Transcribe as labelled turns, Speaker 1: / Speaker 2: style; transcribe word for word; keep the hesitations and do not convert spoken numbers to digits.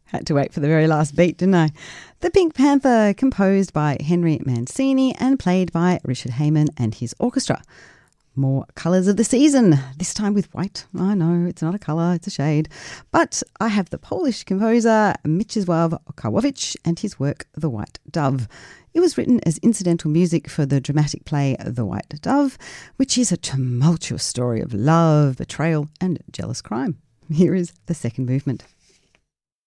Speaker 1: Had to wait for the very last beat, didn't I? The Pink Panther, composed by Henry Mancini and played by Richard Heyman and his orchestra. More colours of the season, this time with white. I know, it's not a colour, it's a shade. But I have the Polish composer Mieczysław Karłowicz and his work The White Dove. It was written as incidental music for the dramatic play The White Dove, which is a tumultuous story of love, betrayal and jealous crime. Here is the second movement.